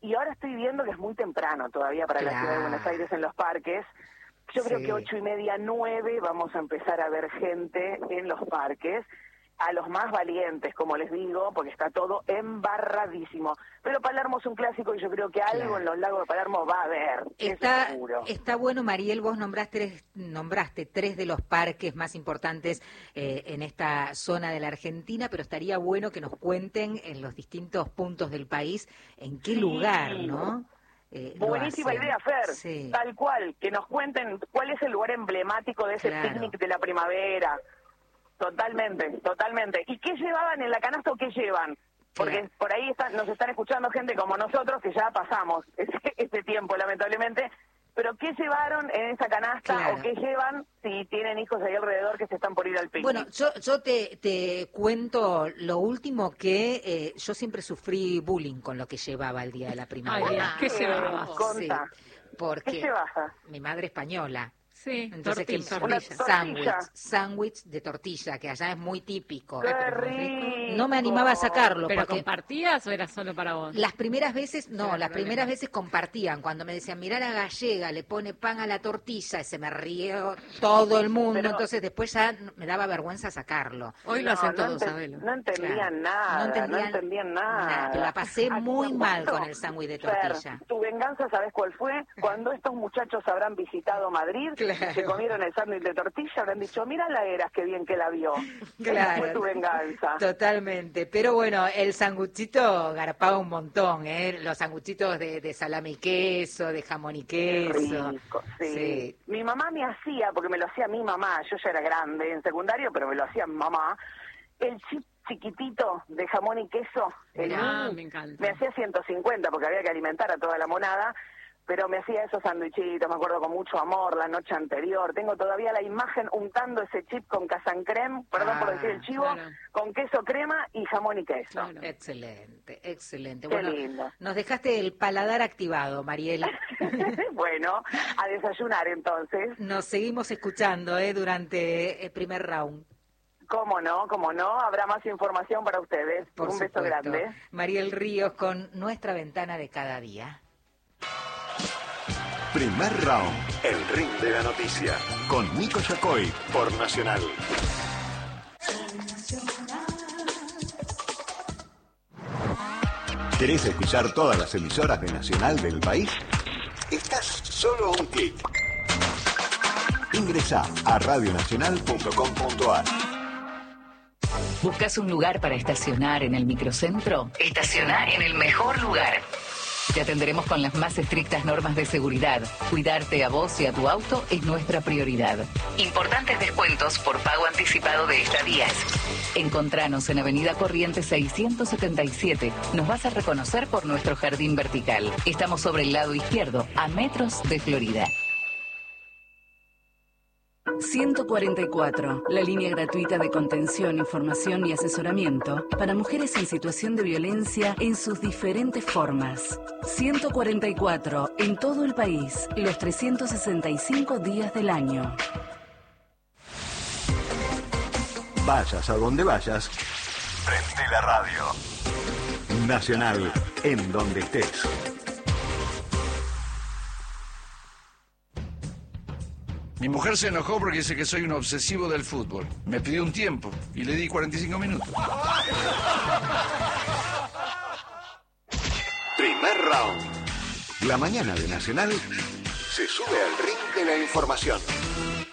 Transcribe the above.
y ahora estoy viendo que es muy temprano todavía para la ciudad de Buenos Aires en los parques. Yo creo que 8:30, 9 vamos a empezar a ver gente en los parques, a los más valientes, como les digo, porque está todo embarradísimo. Pero Palermo es un clásico y yo creo que algo en los lagos de Palermo va a haber, está seguro. Está bueno, Mariel, vos nombraste 3 de los parques más importantes en esta zona de la Argentina, pero estaría bueno que nos cuenten en los distintos puntos del país en qué lugar, ¿no? Buenísima idea, Fer, tal cual, que nos cuenten cuál es el lugar emblemático de ese picnic de la primavera. Totalmente. ¿Y qué llevaban en la canasta o qué llevan? Porque por ahí nos están escuchando gente como nosotros que ya pasamos ese tiempo, lamentablemente. Pero ¿qué llevaron en esa canasta o qué llevan si tienen hijos ahí alrededor que se están por ir al picnic? Bueno, yo te cuento lo último que yo siempre sufrí bullying con lo que llevaba el día de la primavera. ¿Qué llevabas? Sí, porque ¿qué llevas? Mi madre española. Sí, entonces sándwich de tortilla, que allá es muy típico. ¡Qué rico! No me animaba a sacarlo. ¿Pero porque compartías o era solo para vos? Las primeras veces, primeras veces compartían. Cuando me decían, mirá la gallega, le pone pan a la tortilla, y se me rió todo el mundo. Pero, entonces después ya me daba vergüenza sacarlo. Hoy lo hacen todos, Sabelo. No entendían nada. Pero la pasé muy mal con el sándwich de tortilla. Tu venganza, ¿sabes cuál fue? Cuando estos muchachos habrán visitado Madrid, se comieron el sándwich de tortilla, habrán dicho, mira la Eras, qué bien que la vio. Esa fue tu venganza. Totalmente. Pero bueno, el sanguchito garpaba un montón, los sanguchitos de salame y queso, de jamón y queso. Rico, sí. Mi mamá me hacía, porque me lo hacía mi mamá, yo ya era grande en secundario, pero me lo hacía mi mamá, el chip chiquitito de jamón y queso. Me encanta. Me hacía 150 porque había que alimentar a toda la monada. Pero me hacía esos sanduichitos, me acuerdo, con mucho amor la noche anterior. Tengo todavía la imagen untando ese chip con casancrem, perdón por decir el chivo, con queso crema y jamón y queso. Claro. Excelente. Qué lindo. Nos dejaste el paladar activado, Mariel. Bueno, a desayunar entonces. Nos seguimos escuchando durante el primer round. Cómo no, habrá más información para ustedes. Un beso grande. Mariel Ríos con Nuestra Ventana de Cada Día. Primer round, el ring de la noticia, con Nico Yacoy, por Nacional. ¿Querés escuchar todas las emisoras de Nacional del país? Estás solo a un clic. Ingresá a radionacional.com.ar. ¿Buscas un lugar para estacionar en el microcentro? Estaciona en el mejor lugar. Te atenderemos con las más estrictas normas de seguridad. Cuidarte a vos y a tu auto es nuestra prioridad. Importantes descuentos por pago anticipado de estadías. Encontranos en Avenida Corrientes 677. Nos vas a reconocer por nuestro jardín vertical. Estamos sobre el lado izquierdo, a metros de Florida. 144, la línea gratuita de contención, información y asesoramiento para mujeres en situación de violencia en sus diferentes formas. 144, en todo el país, los 365 días del año. Vayas a donde vayas, prende la radio. Nacional, en donde estés. Mi mujer se enojó porque dice que soy un obsesivo del fútbol. Me pidió un tiempo y le di 45 minutos. Primer round. La mañana de Nacional se sube al ring de la información.